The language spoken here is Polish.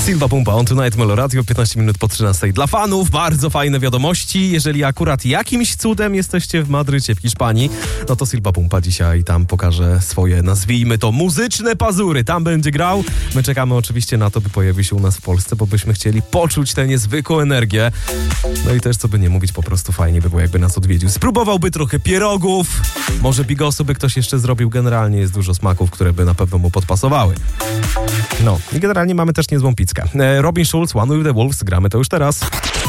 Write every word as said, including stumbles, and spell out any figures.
Silva Pumpa, On Tonight, Melo Radio, piętnaście minut po trzynastej. Dla fanów bardzo fajne wiadomości. Jeżeli akurat jakimś cudem jesteście w Madrycie, w Hiszpanii, no to Silva Pumpa dzisiaj tam pokaże swoje, nazwijmy to, muzyczne pazury. Tam będzie grał. My czekamy oczywiście na to, by pojawił się u nas w Polsce, bo byśmy chcieli poczuć tę niezwykłą energię. No i też, co by nie mówić, po prostu fajnie by było, jakby nas odwiedził. Spróbowałby trochę pierogów, może bigosu by ktoś jeszcze zrobił. Generalnie jest dużo smaków, które by na pewno mu podpasowały. No i generalnie mamy też niezłą pizzkę. Robin Schulz, One with the Wolves, gramy to już teraz.